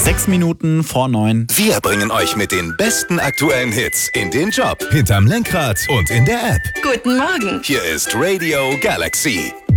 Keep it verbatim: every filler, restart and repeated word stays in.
Sechs Minuten vor neun. Wir bringen euch mit den besten aktuellen Hits in den Job, hinterm Lenkrad und in der App. Guten Morgen. Hier ist Radio Galaxy.